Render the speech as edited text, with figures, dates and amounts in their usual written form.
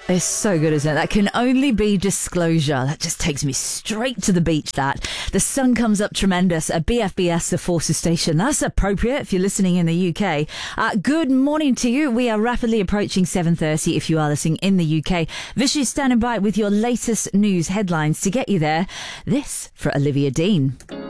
It's so good, isn't it? That can only be disclosure. That just takes me straight to the beach, that. The sun comes up tremendous at BFBS, the Forces Station. That's appropriate if you're listening in the UK. Good morning to you. We are rapidly approaching 7:30 if you are listening in the UK. Vish is standing by with your latest news headlines to get you there. This for Olivia Dean.